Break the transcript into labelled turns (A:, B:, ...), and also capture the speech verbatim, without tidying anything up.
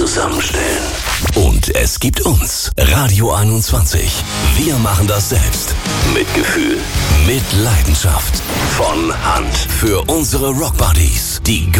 A: zusammenstellen. Und es gibt uns, Radio einundzwanzig. Wir machen das selbst. Mit Gefühl, mit Leidenschaft. Von Hand. Für unsere Rockbuddies. Die